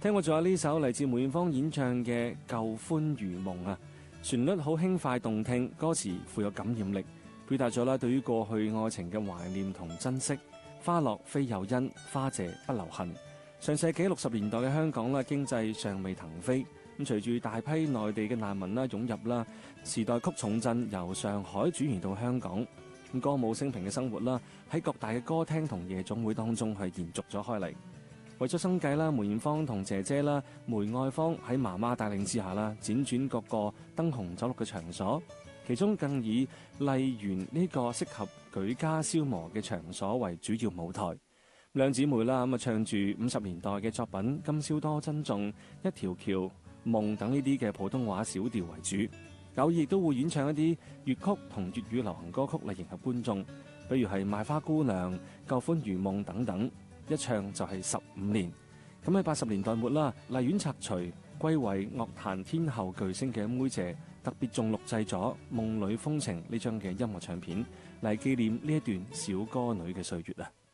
聽過仲有呢首嚟自梅艷芳演唱嘅《舊歡如夢》啊，旋律好輕快動聽，歌詞富有感染力，表達咗啦對於過去愛情嘅懷念同珍惜。花落非有因，花謝不留痕。上世紀60年代嘅香港啦，經濟尚未騰飛，咁隨住大批內地嘅難民啦湧入啦，時代曲重鎮由上海轉移到香港，咁歌舞升平嘅生活啦，喺各大嘅歌廳同夜總會當中係延續咗開嚟。為咗生計啦，梅艷芳同姐姐啦梅愛芳喺媽媽帶領之下啦，輾轉各個燈紅酒綠嘅場所，其中更以麗園呢個適合舉家消磨嘅場所為主要舞台。兩姊妹啦咁啊唱住50年代嘅作品《今宵多珍重》、一條橋、夢等呢啲嘅普通話小調為主，偶爾亦都會演唱一啲粵曲同粵語流行歌曲嚟迎合觀眾，比如係《賣花姑娘》、《舊歡如夢》等等。一唱就係15年。咁喺80年代末啦，麗園拆除，歸為樂壇天后巨星嘅梅姐特別仲錄製咗《夢裏風情》呢張嘅音樂唱片嚟紀念呢一段小歌女嘅歲月啊！